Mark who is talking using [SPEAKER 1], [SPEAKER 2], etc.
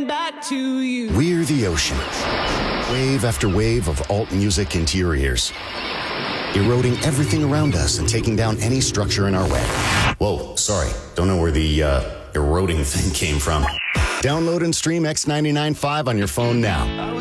[SPEAKER 1] back to you.
[SPEAKER 2] We're the ocean. Wave after wave of alt music into your ears. Eroding everything around us and taking down any structure in our way. Whoa, sorry. Don't know where the eroding thing came from. Download and stream X99.5 on your phone now.